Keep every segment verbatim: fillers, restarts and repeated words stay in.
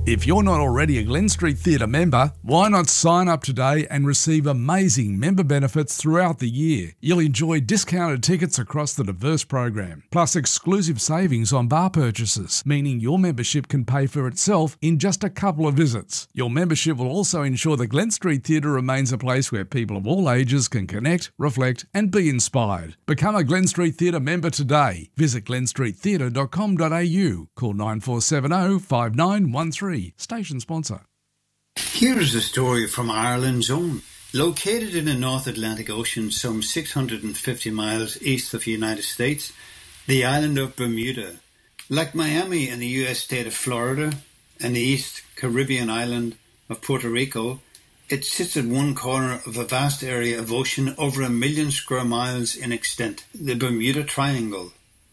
If you're not already a Glen Street Theatre member, why not sign up today and receive amazing member benefits throughout the year? You'll enjoy discounted tickets across the diverse program, plus exclusive savings on bar purchases, meaning your membership can pay for itself in just a couple of visits. Your membership will also ensure the Glen Street Theatre remains a place where people of all ages can connect, reflect and be inspired. Become a Glen Street Theatre member today. Visit glen street theatre dot com dot a u. Call nine four seven zero, five nine one three. Station sponsor. Here's a story from Ireland's own. Located in the North Atlantic Ocean some six hundred fifty miles east of the United States, the island of Bermuda. Like Miami in the U S state of Florida and the East Caribbean island of Puerto Rico, it sits at one corner of a vast area of ocean over a million square miles in extent, the Bermuda Triangle.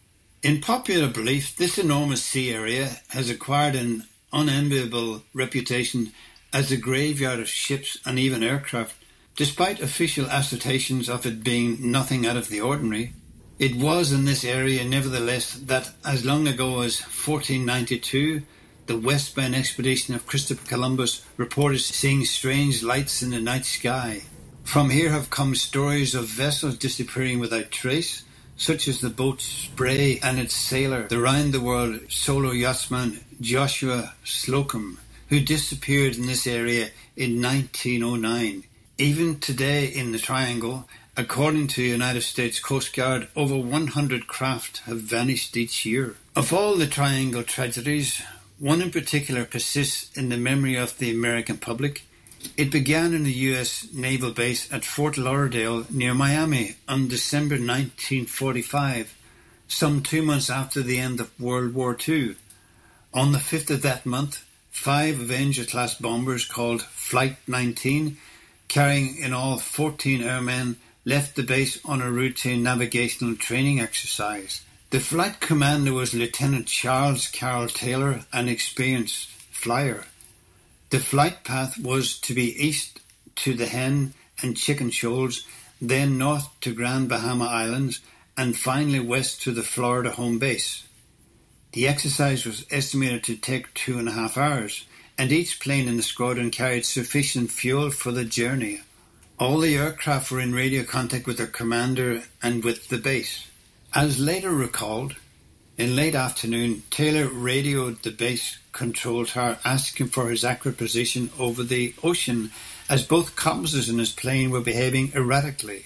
In popular belief, this enormous sea area has acquired an unenviable reputation as a graveyard of ships and even aircraft. Despite official assertions of it being nothing out of the ordinary, it was in this area nevertheless that as long ago as fourteen ninety-two, the westbound expedition of Christopher Columbus reported seeing strange lights in the night sky. From here have come stories of vessels disappearing without trace, such as the boat Spray and its sailor, the round-the-world solo yachtsman Joshua Slocum, who disappeared in this area in nineteen oh nine. Even today in the Triangle, according to the United States Coast Guard, over one hundred craft have vanished each year. Of all the Triangle tragedies, one in particular persists in the memory of the American public. It began in the U S naval base at Fort Lauderdale near Miami on December nineteen forty-five, some two months after the end of World War Two. On the fifth of that month, five Avenger-class bombers called Flight nineteen, carrying in all fourteen airmen, left the base on a routine navigational training exercise. The flight commander was Lieutenant Charles Carroll Taylor, an experienced flyer. The flight path was to be east to the Hen and Chicken Shoals, then north to Grand Bahama Islands, and finally west to the Florida home base. The exercise was estimated to take two and a half hours, and each plane in the squadron carried sufficient fuel for the journey. All the aircraft were in radio contact with their commander and with the base. As later recalled, in late afternoon, Taylor radioed the base control tower asking for his accurate position over the ocean, as both compasses in his plane were behaving erratically.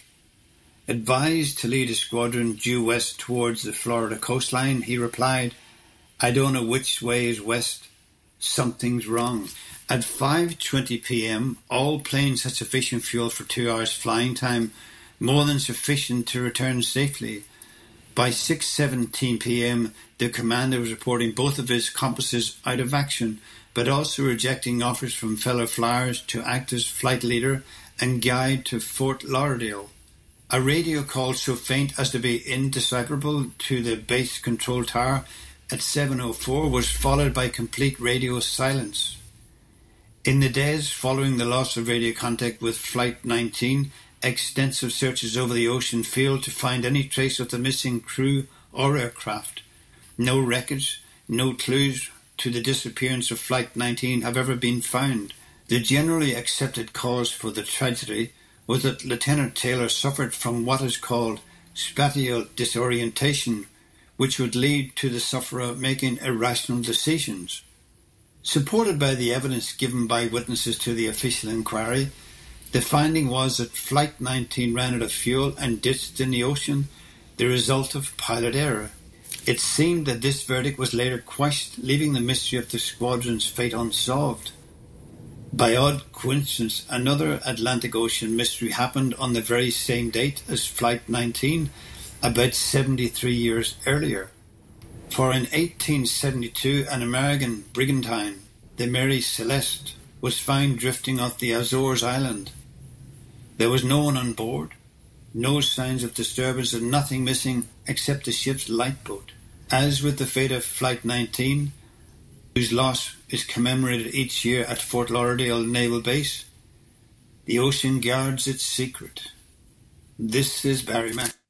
Advised to lead his squadron due west towards the Florida coastline, he replied, "I don't know which way is west. Something's wrong." At five twenty p.m., all planes had sufficient fuel for two hours flying time, more than sufficient to return safely. By six seventeen p.m., the commander was reporting both of his compasses out of action, but also rejecting offers from fellow flyers to act as flight leader and guide to Fort Lauderdale. A radio call so faint as to be indecipherable to the base control tower at seven oh four was followed by complete radio silence. In the days following the loss of radio contact with Flight nineteen, extensive searches over the ocean failed to find any trace of the missing crew or aircraft. No records, no clues to the disappearance of Flight nineteen have ever been found. The generally accepted cause for the tragedy was that Lieutenant Taylor suffered from what is called spatial disorientation, which would lead to the sufferer making irrational decisions. Supported by the evidence given by witnesses to the official inquiry, the finding was that Flight nineteen ran out of fuel and ditched in the ocean, the result of pilot error. It seemed that this verdict was later quashed, leaving the mystery of the squadron's fate unsolved. By odd coincidence, another Atlantic Ocean mystery happened on the very same date as Flight nineteen, about seventy-three years earlier. For in eighteen seventy-two, an American brigantine, the Mary Celeste, was found drifting off the Azores Island. There was no one on board, no signs of disturbance, and nothing missing except the ship's lifeboat. As with the fate of Flight nineteen, whose loss is commemorated each year at Fort Lauderdale Naval Base, the ocean guards its secret. This is Barry Mack.